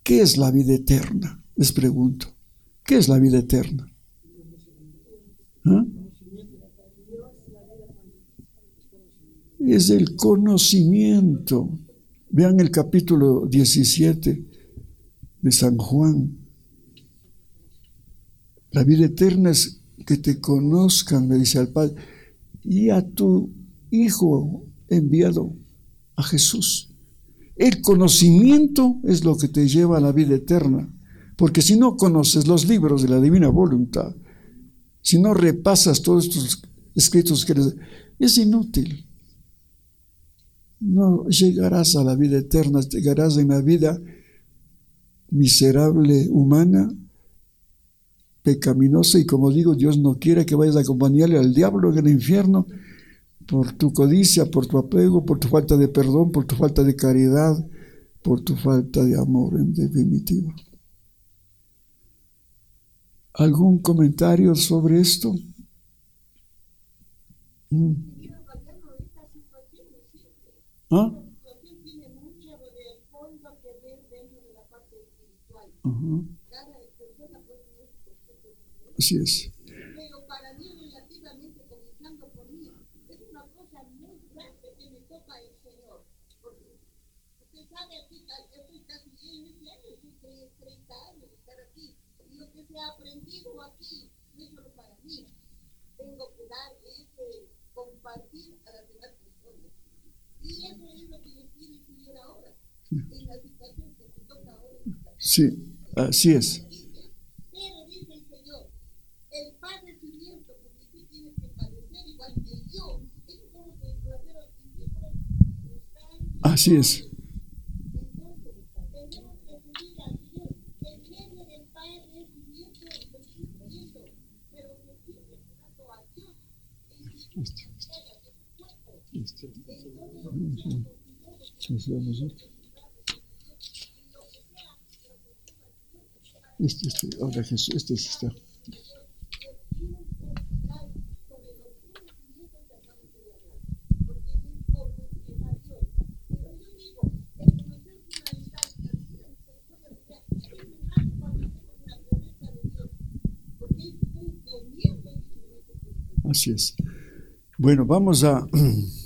¿Qué es la vida eterna? Les pregunto. ¿Qué es la vida eterna? ¿Ah? Es el conocimiento. Vean el capítulo 17 de San Juan. La vida eterna es que te conozcan, le dice al Padre, y a tu Hijo enviado, a Jesús. El conocimiento es lo que te lleva a la vida eterna, porque si no conoces los libros de la divina voluntad, si no repasas todos estos escritos es inútil. No llegarás a la vida eterna, llegarás en la vida miserable, humana, pecaminosa, y como digo, Dios no quiere que vayas a acompañarle al diablo en el infierno por tu codicia, por tu apego, por tu falta de perdón, por tu falta de caridad, por tu falta de amor, en definitiva. ¿Algún comentario sobre esto? ¿Ah? Uh-huh. Así es. Pero para mí, relativamente, comenzando por mí, es una cosa muy grande que me toca el Señor. Porque usted sabe, aquí, yo estoy casi bien, estoy 30 años de estar aquí. Y lo que se ha aprendido aquí no es solo para mí. Tengo que dar ese compartir a las demás personas. Y eso es lo que les pide el Señor ahora, en la situación que me toca ahora. Sí, así es. Pero dice el Señor, el padecimiento, porque tú tienes que padecer igual que yo. Eso es lo que el verdadero discípulo está. Así es. Entonces, tenemos que pedir al Señor que en medio del padecimiento lo estoy pidiendo, pero que siempre dando a Dios en su entrega de su cuerpo. Ahora Jesús, está. Así es. Bueno, vamos a